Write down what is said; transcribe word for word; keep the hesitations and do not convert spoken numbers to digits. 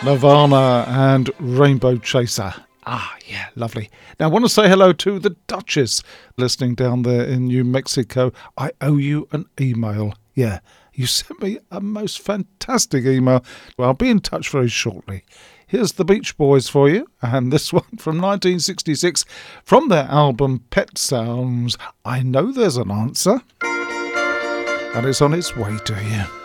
Nirvana and Rainbow Chaser. Ah, yeah, lovely. Now, I want to say hello to the Duchess listening down there in New Mexico. I owe you an email. Yeah, you sent me a most fantastic email. Well, I'll be in touch very shortly. Here's the Beach Boys for you, and this one from nineteen sixty-six from their album Pet Sounds. I know there's an answer, and it's on its way to you.